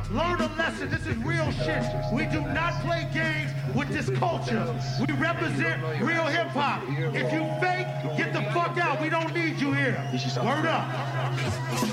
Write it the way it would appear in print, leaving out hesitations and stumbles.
learn a lesson. This is real shit. We do not play games with this culture. We represent real hip-hop. If you fake, get the fuck out. We don't need you here. Word up.